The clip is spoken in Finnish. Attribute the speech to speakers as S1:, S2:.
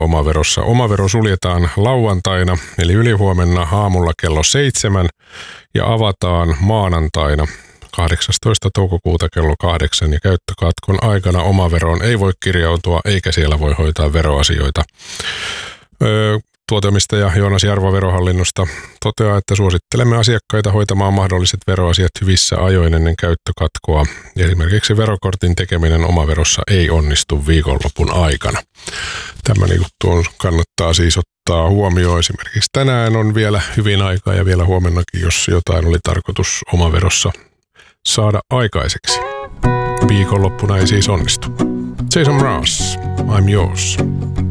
S1: omaverossa. Omavero suljetaan lauantaina, eli ylihuomenna aamulla kello 7 ja avataan maanantaina 18. toukokuuta kello 8 ja käyttökatkon aikana omaveroon ei voi kirjautua eikä siellä voi hoitaa veroasioita. Tuoteomistaja Joonas Jarva Verohallinnosta toteaa, että suosittelemme asiakkaita hoitamaan mahdolliset veroasiat hyvissä ajoin ennen käyttökatkoa. Esimerkiksi verokortin tekeminen omaverossa ei onnistu viikonlopun aikana. Tämmöinen juttu kannattaa siis ottaa huomioon. Esimerkiksi tänään on vielä hyvin aikaa ja vielä huomennakin, jos jotain oli tarkoitus omaverossa saada aikaiseksi. Viikonloppuna ei siis onnistu. Jason Mraz, I'm yours.